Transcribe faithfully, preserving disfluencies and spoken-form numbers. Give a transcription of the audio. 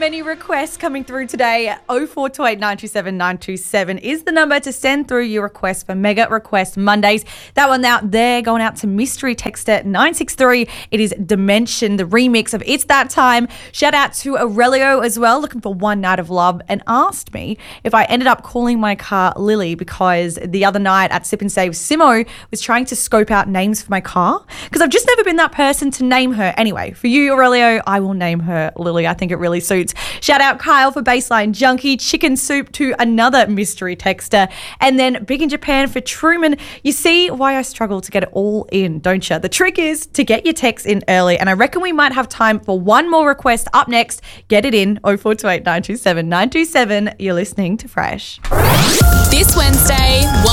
many requests coming through today. oh four two eight, nine two seven, nine two seven is the number to send through your request for Mega Request Mondays. That one out there going out to mystery texter nine six three. It is Dimension, the remix of It's That Time. Shout out to Aurelio as well, looking for One Night of Love, and asked me if I ended up calling my car Lily because the other night at Sip and Save, Simo was trying to scope out names for my car because I've just never been that person to name her. Anyway, for you, Aurelio, I will name her Lily. I think it really suits. Shout out Kyle for Baseline Junkie, Chicken Soup to another mystery texter, and then Big in Japan for Truman. You see why I struggle to get it all in, don't you? The trick is to get your texts in early, and I reckon we might have time for one more request up next. Get it in, oh four two eight, nine two seven, nine two seven. You're listening to Fresh. This Wednesday,